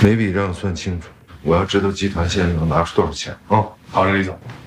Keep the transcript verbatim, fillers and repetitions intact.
每笔账算清楚，我要知道集团现在能拿出多少钱啊！ 好，李总。